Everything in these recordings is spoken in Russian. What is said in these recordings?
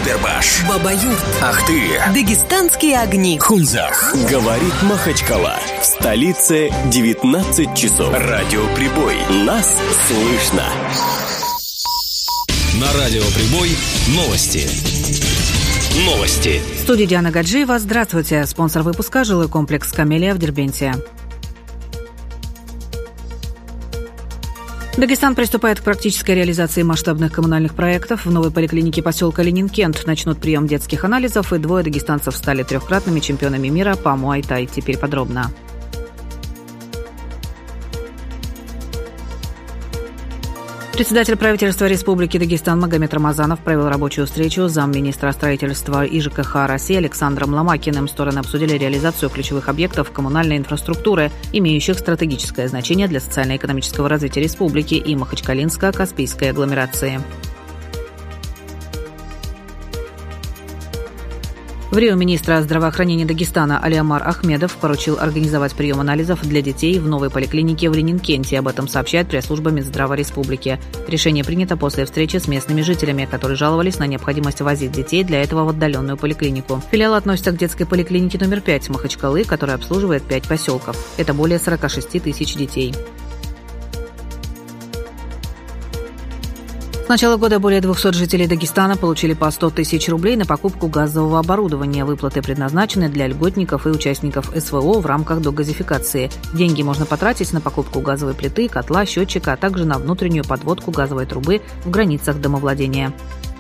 Кузбербаш, Бабаюрт, Ахты, Дагестанские огни, Хунзах. Говорит Махачкала. В столице 19 часов. Радиоприбой. Нас слышно. На Радиоприбой новости. В студии Диана Гаджиева. Здравствуйте. Спонсор выпуска — жилой комплекс «Камелия» в Дербенте. Дагестан приступает к практической реализации масштабных коммунальных проектов. В новой поликлинике поселка Ленин-Кент начнут прием детских анализов, и 2 дагестанцев стали 3-кратными чемпионами мира по муай-тай. Теперь подробно. Председатель правительства Республики Дагестан Магомед Рамазанов провел рабочую встречу с замминистра строительства и ЖКХ России Александром Ломакиным. Стороны обсудили реализацию ключевых объектов коммунальной инфраструктуры, имеющих стратегическое значение для социально-экономического развития республики и Махачкалинско-Каспийской агломерации. В Рио министра здравоохранения Дагестана Алиомар Ахмедов поручил организовать прием анализов для детей в новой поликлинике в Ленин-Кенте. Об этом сообщает пресс-служба Минздрава Республики. Решение принято после встречи с местными жителями, которые жаловались на необходимость возить детей для этого в отдаленную поликлинику. Филиал относится к детской поликлинике номер 5 Махачкалы, которая обслуживает 5 поселков. Это более 46 тысяч детей. С начала года более 200 жителей Дагестана получили по 100 тысяч рублей на покупку газового оборудования. Выплаты предназначены для льготников и участников СВО в рамках догазификации. Деньги можно потратить на покупку газовой плиты, котла, счетчика, а также на внутреннюю подводку газовой трубы в границах домовладения.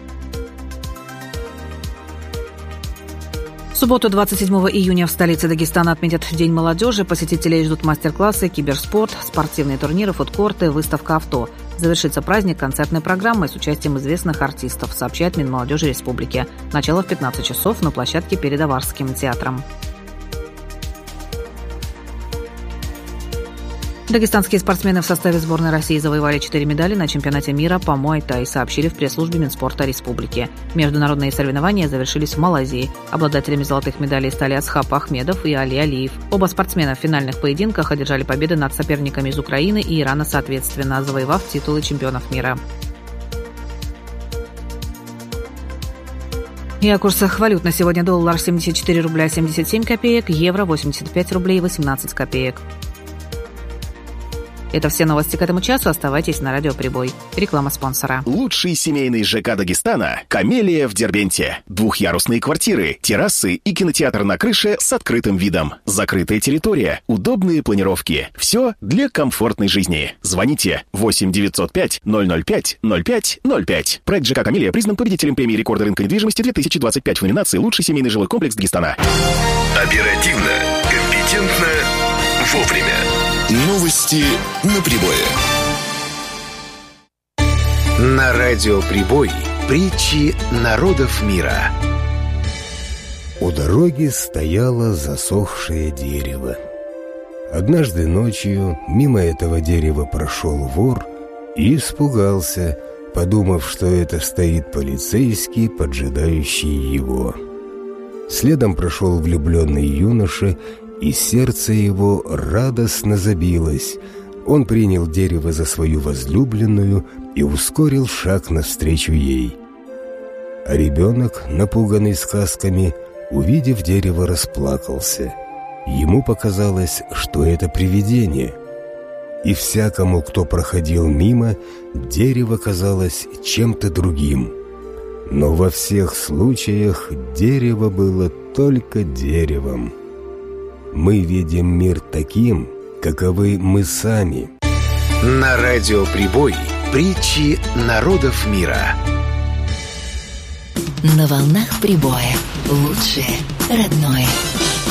В субботу, 27 июня, в столице Дагестана отметят День молодежи. Посетителей ждут мастер-классы, киберспорт, спортивные турниры, фудкорты, выставка авто. Завершится праздник концертной программой с участием известных артистов, сообщает Минмолодежи Республики. Начало в 15 часов на площадке перед Аварским театром. Дагестанские спортсмены в составе сборной России завоевали 4 медали на чемпионате мира по муай-тай, сообщили в пресс-службе Минспорта Республики. Международные соревнования завершились в Малайзии. Обладателями золотых медалей стали Асхаб Ахмедов и Али Алиев. Оба спортсмена в финальных поединках одержали победы над соперниками из Украины и Ирана соответственно, завоевав титулы чемпионов мира. И о курсах валют на сегодня: доллар 74 рубля 77 копеек, евро 85 рублей 18 копеек. Это все новости к этому часу. Оставайтесь на Радиоприбой. Реклама спонсора. Лучший семейный ЖК Дагестана — «Камелия» в Дербенте. 2-ярусные квартиры, террасы и кинотеатр на крыше с открытым видом. Закрытая территория, удобные планировки. Все для комфортной жизни. Звоните 8 905 005 05 05. Проект ЖК «Камелия» признан победителем премии рекорда рынка недвижимости 2025 в номинации «Лучший семейный жилой комплекс Дагестана». Оперативно, компетентно, вовремя. Новости на прибое. На Радиоприбой притчи народов мира. У дороги стояло засохшее дерево. Однажды ночью мимо этого дерева прошел вор и испугался, подумав, что это стоит полицейский, поджидающий его. Следом прошел влюбленный юноша, и сердце его радостно забилось. Он принял дерево за свою возлюбленную и ускорил шаг навстречу ей. А ребенок, напуганный сказками, увидев дерево, расплакался. Ему показалось, что это привидение. И всякому, кто проходил мимо, дерево казалось чем-то другим. Но во всех случаях дерево было только деревом. Мы видим мир таким, каковы мы сами. На Радиоприбой притчи народов мира. На волнах прибоя. Лучшее, родное.